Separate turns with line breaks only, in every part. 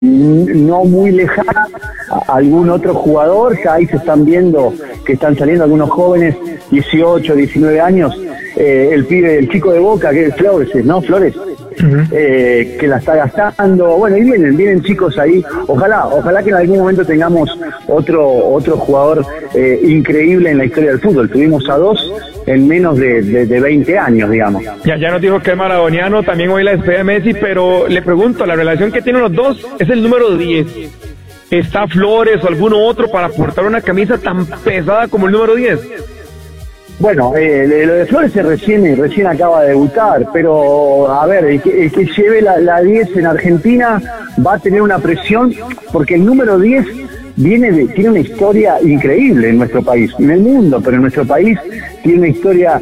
no muy lejana a algún otro jugador. Ya ahí se están viendo que están saliendo algunos jóvenes, 18, 19 años, el chico de Boca, que es Flores, ¿no? Flores, que la está gastando. Bueno, y vienen chicos ahí. Ojalá que en algún momento tengamos otro jugador increíble en la historia del fútbol. Tuvimos a dos en menos de 20 años, digamos.
Ya nos dijo que es maradoniano, también hoy la despedida de Messi, pero le pregunto, la relación que tienen los dos es el número 10. ¿Está Flores o alguno otro para portar una camisa tan pesada como el número 10?
Bueno, lo de Flores recién acaba de debutar, pero a ver, el que lleve la 10 en Argentina va a tener una presión, porque el número 10 tiene una historia increíble en nuestro país, en el mundo, pero en nuestro país tiene una historia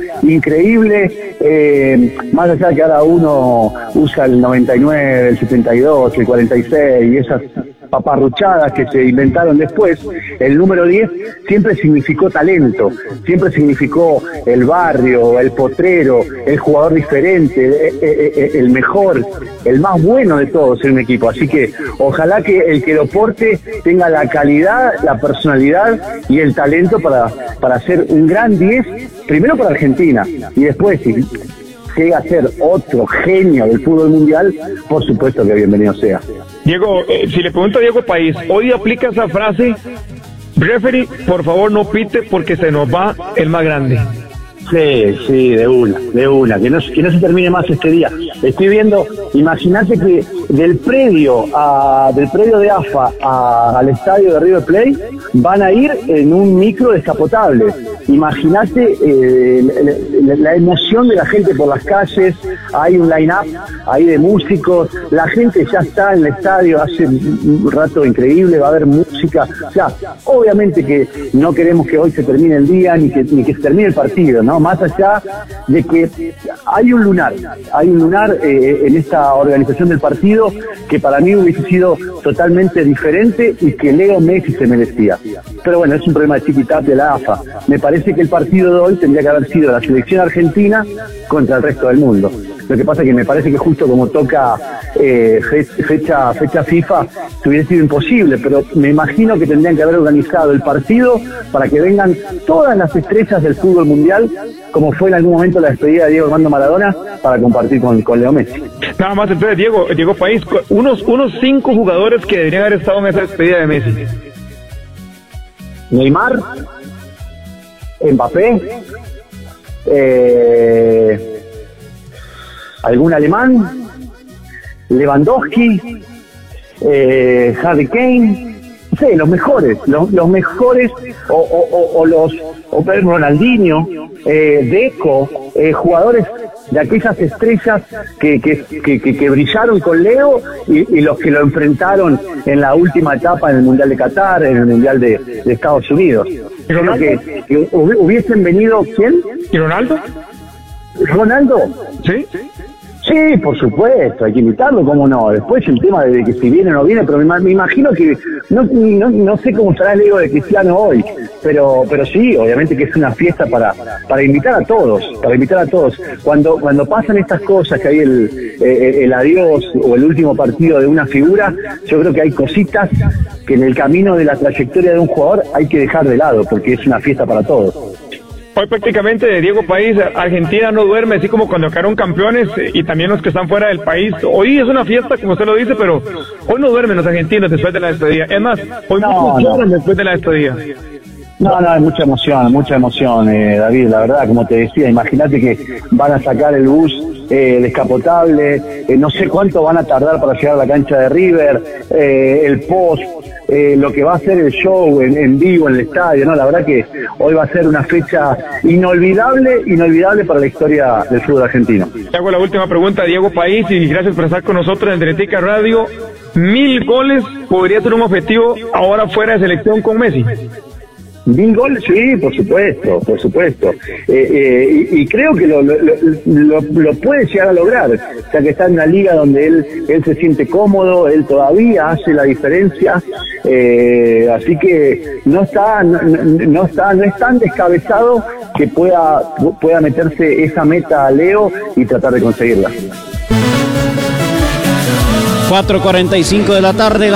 increíble, más allá de que ahora uno usa el 99, el 72, el 46 y esas paparruchadas que se inventaron después. El número 10 siempre significó talento, siempre significó el barrio, el potrero, el jugador diferente, el mejor, el más bueno de todos en un equipo. Así que ojalá que el que lo porte tenga la calidad, la personalidad y el talento para ser un gran 10, primero para Argentina, y después si llega a ser otro genio del fútbol mundial, por supuesto que bienvenido sea.
Diego, si le pregunto a Diego País, hoy aplica esa frase: referee, por favor no pite porque se nos va el más grande.
Sí, de una, que no se termine más este día. Estoy viendo, imagínate que del predio de AFA al estadio de River Plate van a ir en un micro descapotable. Imagínate la emoción de la gente por las calles. Hay un line-up ahí de músicos, la gente ya está en el estadio hace un rato increíble, va a haber música. O sea, obviamente que no queremos que hoy se termine el día ni que se termine el partido, ¿no? Más allá de que hay un lunar en esta organización del partido que para mí hubiese sido totalmente diferente y que Leo Messi se merecía. Pero bueno, es un problema de chiquitap de la AFA. Me parece que el partido de hoy tendría que haber sido la selección argentina contra el resto del mundo. Lo que pasa es que me parece que justo como toca fecha FIFA, se hubiera sido imposible, pero me imagino que tendrían que haber organizado el partido para que vengan todas las estrellas del fútbol mundial, como fue en algún momento la despedida de Diego Armando Maradona, para compartir con Leo Messi.
Nada más, entonces, Diego País, unos 5 jugadores que deberían haber estado en esa despedida de Messi.
Neymar, Mbappé, algún alemán, Lewandowski, Harry Kane, no sé, los mejores, o Ronaldinho, Deco, jugadores de aquellas estrellas que brillaron con Leo y los que lo enfrentaron en la última etapa en el Mundial de Qatar, en el Mundial de Estados Unidos. Creo que hubiesen venido, ¿quién?
¿Y Ronaldo?
¿Ronaldo?
Sí.
Sí, por supuesto, hay que invitarlo, cómo no. Después el tema de que si viene o no viene, pero me imagino que no sé cómo estará el ego de Cristiano hoy, pero sí, obviamente que es una fiesta para invitar a todos, Cuando pasan estas cosas, que hay el adiós o el último partido de una figura, yo creo que hay cositas que en el camino de la trayectoria de un jugador hay que dejar de lado, porque es una fiesta para todos.
Hoy prácticamente, de Diego País, Argentina no duerme, así como cuando quedaron campeones y también los que están fuera del país. Hoy es una fiesta, como usted lo dice, pero hoy no duermen los argentinos después de la despedida. Es más, hoy muchos lloran después de la despedida.
No, hay mucha emoción, David, la verdad, como te decía, imagínate que van a sacar el bus descapotable, no sé cuánto van a tardar para llegar a la cancha de River, el post, lo que va a ser el show en vivo en el estadio, ¿no? La verdad que hoy va a ser una fecha inolvidable para la historia del fútbol argentino.
Te hago la última pregunta, Diego País, y gracias por estar con nosotros en Teletica Radio. 1000 goles podría ser un objetivo ahora fuera de selección con Messi.
1000 goles, sí, por supuesto. Y creo que lo puede llegar a lograr, o sea que está en una liga donde él se siente cómodo, él todavía hace la diferencia, así que no es tan descabezado que pueda meterse esa meta a Leo y tratar de conseguirla.
4:45 de la tarde.